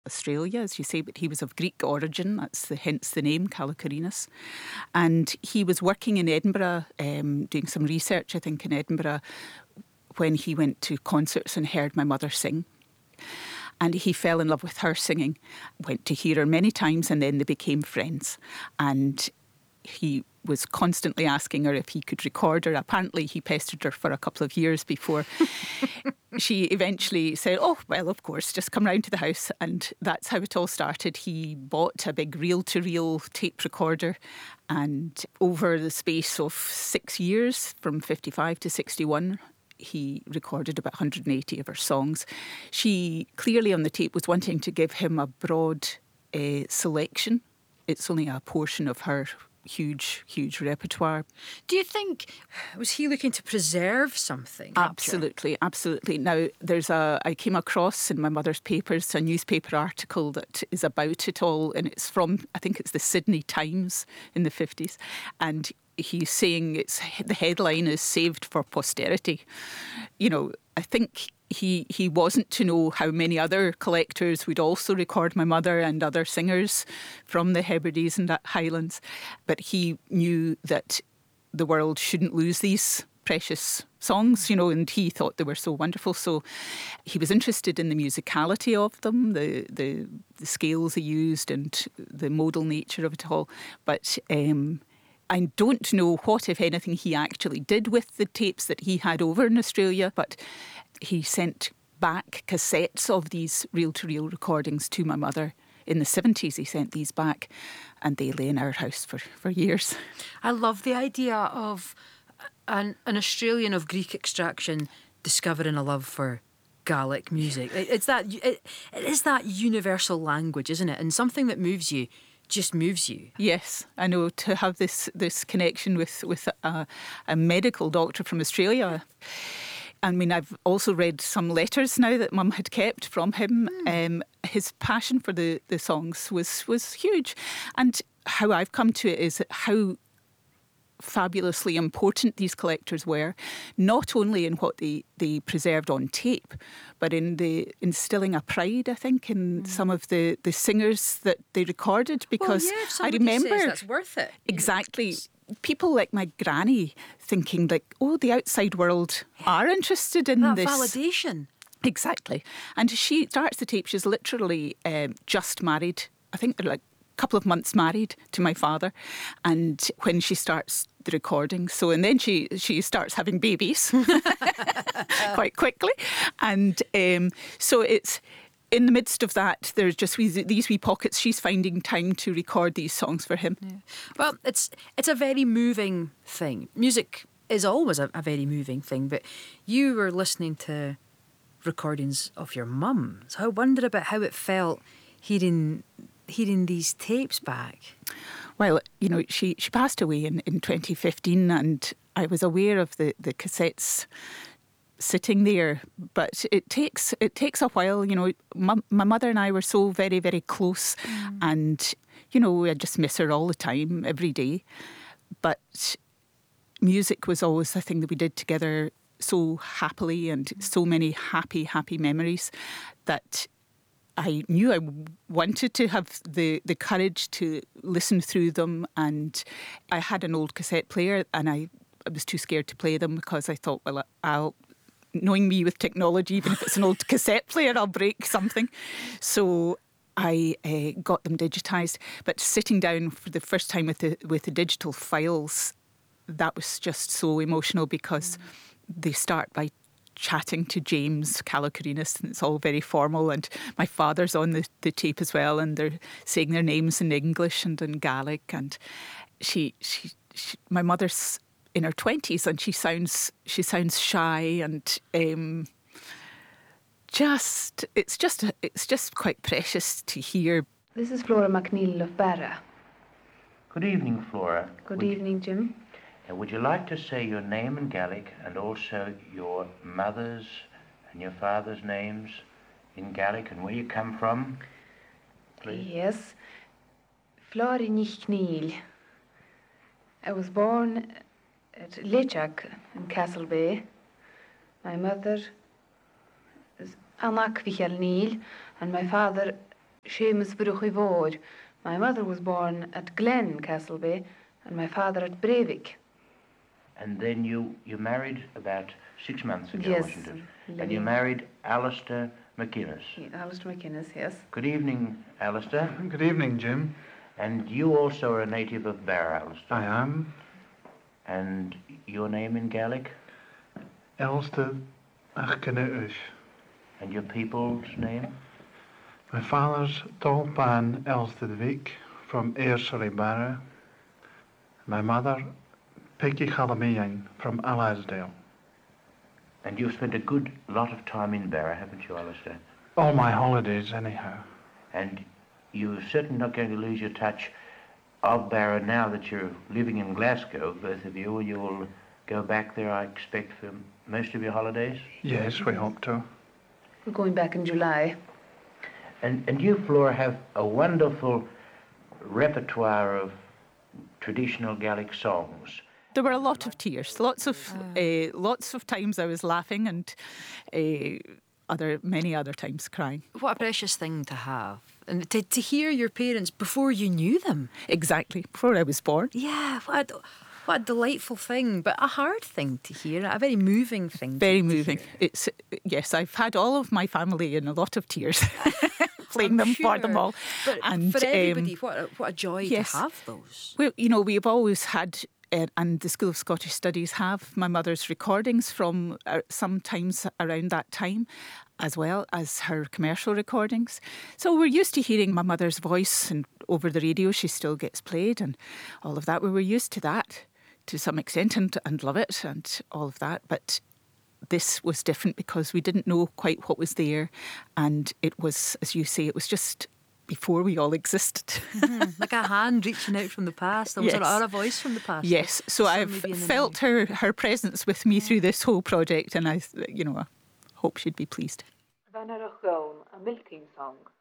Australia, as you say, but he was of Greek origin. Hence the name, Kalokerinos. And he was working in Edinburgh, doing some research, I think, in Edinburgh, when he went to concerts and heard my mother sing. And he fell in love with her singing, went to hear her many times, and then they became friends. And he was constantly asking her if he could record her. Apparently he pestered her for a couple of years before she eventually said, oh, well, of course, just come round to the house. And that's how it all started. He bought a big reel-to-reel tape recorder, and over the space of 6 years, from 55 to 61, he recorded about 180 of her songs. She clearly on the tape was wanting to give him a broad selection. It's only a portion of her huge repertoire. Do you think, was he looking to preserve something? Absolutely. Now, I came across in my mother's papers a newspaper article that is about it all, and it's from, I think it's the Sydney Times in the 50s, and he's saying the headline is "Saved for Posterity." You know, I think he wasn't to know how many other collectors would also record my mother and other singers from the Hebrides and Highlands, but he knew that the world shouldn't lose these precious songs, you know, and he thought they were so wonderful. So he was interested in the musicality of them, the scales he used and the modal nature of it all. But I don't know what, if anything, he actually did with the tapes that he had over in Australia, but he sent back cassettes of these reel-to-reel recordings to my mother. In the 70s, he sent these back, and they lay in our house for years. I love the idea of an Australian of Greek extraction discovering a love for Gaelic music. It is that universal language, isn't it? And something that moves you just moves you. Yes, I know, to have this connection with a medical doctor from Australia. I mean, I've also read some letters now that Mum had kept from him. His passion for the songs was huge. And how I've come to it is how fabulously important these collectors were, not only in what they preserved on tape, but in the instilling a pride, I think, in some of the singers that they recorded. Because I remember says that's worth it. Exactly. People like my granny thinking like, oh, the outside world are interested in that this. Validation. Exactly. And she starts the tape, she's literally just married. I think they're like a couple of months married to my father. And when she starts the recording, and then she starts having babies quite quickly. And so it's, in the midst of that, there's just these wee pockets. She's finding time to record these songs for him. Yeah. Well, it's a very moving thing. Music is always a very moving thing, but you were listening to recordings of your mum. So I wonder about how it felt hearing these tapes back. Well, you know, she passed away in 2015, and I was aware of the cassettes sitting there, but it takes a while. You know, my mother and I were so very, very close, and you know, I just miss her all the time, every day. But music was always the thing that we did together so happily, and so many happy memories that I knew I wanted to have the courage to listen through them. And I had an old cassette player, and I was too scared to play them because I thought, well, knowing me with technology, even if it's an old cassette player, I'll break something. So I got them digitised. But sitting down for the first time with the digital files, that was just so emotional, because they start by chatting to James Kalokerinos, and it's all very formal, and my father's on the tape as well, and they're saying their names in English and in Gaelic, and she my mother's in her 20s, and she sounds shy, and it's just quite precious to hear. This is Flora McNeil of Barra. Good evening, Flora. Good evening, Jim. Would you like to say your name in Gaelic and also your mother's and your father's names in Gaelic and where you come from, please? Yes. Flora McNeil. I was born at Leitach in Castle Bay. My mother is Anak Vichel Neil, and my father Seamus Bruch i Vord. My mother was born at Glen, Castlebay, and my father at Breivik. And then you married about 6 months ago, Yes, wasn't it? And living- you married Alistair McInnes. Alistair McInnes, yes. Good evening, Alistair. Good evening, Jim. And you also are a native of Barra, Alistair. I am And your name in Gaelic? Elste Achkeneush. And your people's name? My father's Tolpan Elstedvik from Ayrshire Barra. My mother, Peggy Chalamian from Alasdale. And you've spent a good lot of time in Barra, haven't you, Alistair? All my holidays, anyhow. And you're certainly not going to lose your touch of Barra now that you're living in Glasgow, both of you. You'll go back there, I expect, for most of your holidays? Yes, we hope to. We're going back in July. And you, Flora, have a wonderful repertoire of traditional Gaelic songs. There were a lot of tears, lots of times I was laughing and many other times crying. What a precious thing to have. And to hear your parents before you knew them. Exactly, before I was born. Yeah, what a delightful thing, but a hard thing to hear, a very moving thing. Very to moving. hear. Yes, I've had all of my family in a lot of tears, playing them for them all. But and for everybody, what a joy yes. to have those. Well, we've always had, and the School of Scottish Studies have, my mother's recordings from sometimes around that time, as well as her commercial recordings. So we're used to hearing my mother's voice, and over the radio she still gets played and all of that. We were used to that to some extent and love it and all of that. But this was different because we didn't know quite what was there. And it was, as you say, it was just before we all existed. Like a hand reaching out from the past, or a voice from the past. Yes, so I've felt her presence with me through this whole project, and I hope she'd be pleased. Vanna Rochone, a milking song.